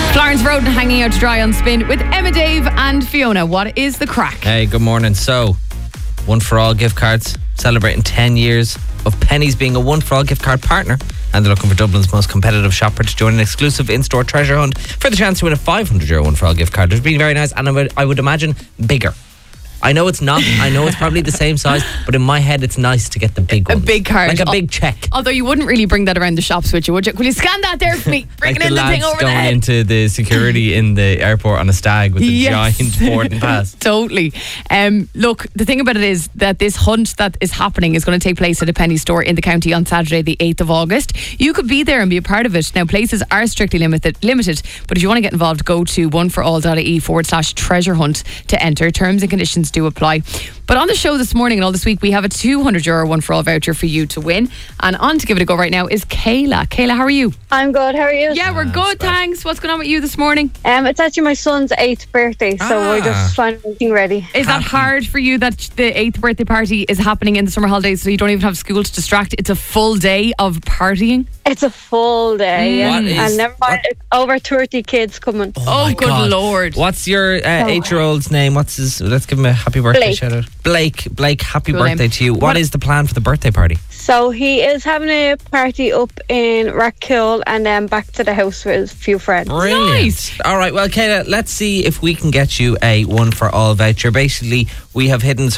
Florence Roden hanging out to dry on Spin with Emma, Dave and Fiona. What is the crack? Hey, good morning. So, One for All gift cards, celebrating 10 years of Penneys being a One for All gift card partner. And they're looking for Dublin's most competitive shopper to join an exclusive in-store treasure hunt for the chance to win a €500 One for All gift card. It's been very nice, and I would imagine bigger. I know it's not. I know it's probably the same size, but in my head, it's nice to get the big one. A big card. Like a big check. Although you wouldn't really bring that around the shops with you, would you? Will you scan that there for me? Bringing Like in the thing over the going head. into the security in the airport on a stag with the giant boarding pass. Totally. Look, the thing about it is that this hunt that is happening is going to take place at a Penny store in the county on Saturday, the 8th of August. You could be there and be a part of it. Now, places are strictly limited, but if you want to get involved, go to oneforall.ie/treasure hunt to enter. Terms and conditions do apply. But on the show this morning and all this week, we have a €200 One for All voucher for you to win. And on to give it a go right now is Kayla. Kayla, how are you? I'm good. How are you? Yeah, we're good, thanks. What's going on with you this morning? It's actually my son's 8th birthday, so we're just trying to get ready. Is that hard for you that the 8th birthday party is happening in the summer holidays, so you don't even have school to distract? It's a full day of partying? It's a full day, What is- and never mind, it's over 30 kids coming. Oh, good God. Lord. What's your 8-year-old's name? What's his? Let's give him a happy birthday Blake. shout out. Blake, happy Cool birthday name. to you. What is the plan for the birthday party? So he is having a party up in Rackkill and then back to the house with a few friends. Brilliant. Nice. All right, well, Kayla, let's see if we can get you a One for All voucher. Basically, we have hidden,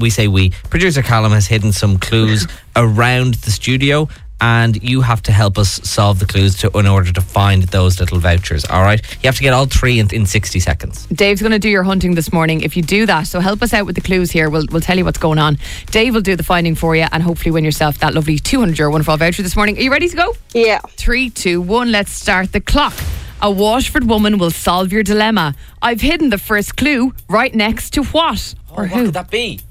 producer Callum has hidden some clues around the studio, and you have to help us solve the clues in order to find those little vouchers, all right? You have to get all three in 60 seconds. Dave's going to do your hunting this morning if you do that. So help us out with the clues here. We'll tell you what's going on. Dave will do the finding for you and hopefully win yourself that lovely €200 One for All voucher this morning. Are you ready to go? Yeah. 3, 2, 1, let's start the clock. A Waterford woman will solve your dilemma. I've hidden the first clue right next to what? Or what who? could that be?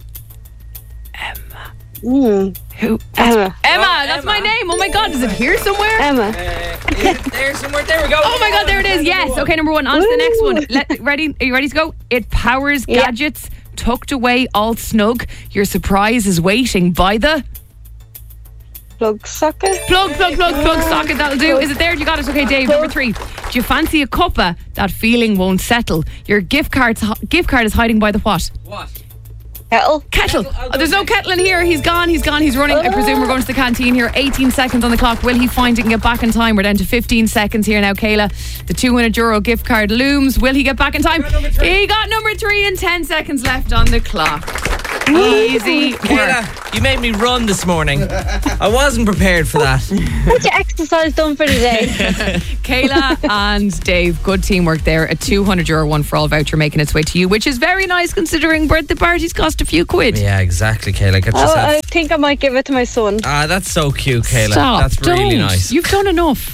Who? Emma. Emma, that's my name. Oh my God, is it here somewhere? Emma. Is it there somewhere? There we go. Oh my God, there it is. Yes. Okay, number one. On to the next one. Ready? Are you ready to go? It powers gadgets, tucked away all snug. Your surprise is waiting by the Plug socket. plug socket. That'll do. Is it there? You got it. Okay, Dave. Number 3. Do you fancy a cuppa? That feeling won't settle. Your gift card is hiding by the what? What? Kettle. Oh, there's no kettle in here. He's gone. He's running. I presume we're going to the canteen here. 18 seconds on the clock. Will he find it and get back in time? We're down to 15 seconds here now, Kayla. The €200 gift card looms. Will he get back in time? He got number 3 and 10 seconds left on the clock. Easy work. Kayla, you made me run this morning. I wasn't prepared for that. What's your exercise done for the day? Kayla and Dave, good teamwork there. A €200 One for All voucher making its way to you, which is very nice considering birthday parties cost a few quid. Yeah, exactly, Kayla. Get I yourself. think I might give it to my son. That's so cute, Kayla. Stop, That's really don't. nice. You've done enough.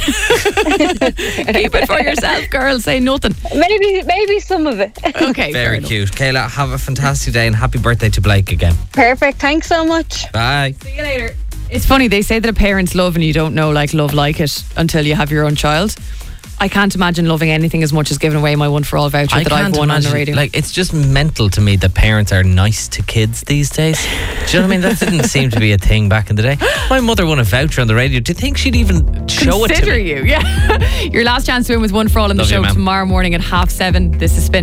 Keep it for yourself, girl. Say nothing. Maybe some of it. Okay, fair Very enough. cute. Kayla, have a fantastic day and happy birthday to Blake again. Perfect. Thanks so much. Bye. See you later. It's funny, they say that a parent's love and you don't know love like it until you have your own child. I can't imagine loving anything as much as giving away my One for All voucher that I've won on the radio. Like, it's just mental to me that parents are nice to kids these days. Do you know what I mean? That didn't seem to be a thing back in the day. My mother won a voucher on the radio. Do you think she'd even show it to Consider me? you, yeah. Your last chance to win was One for All in the Love you, show ma'am. tomorrow morning at 7:30. This is Spin.